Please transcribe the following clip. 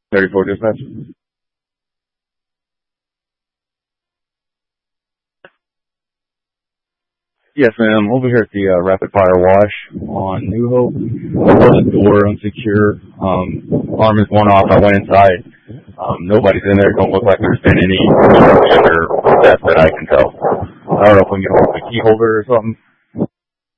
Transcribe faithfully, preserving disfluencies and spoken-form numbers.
thirty-four dispatch. Yes, ma'am. Over here at the uh, Rapid Fire Wash on New Hope. There was a door unsecure. Um, alarm is going off. I went inside. Um, nobody's in there. Don't look like there's been any other theft that I can tell. I don't know if we can get hold of a key holder or something.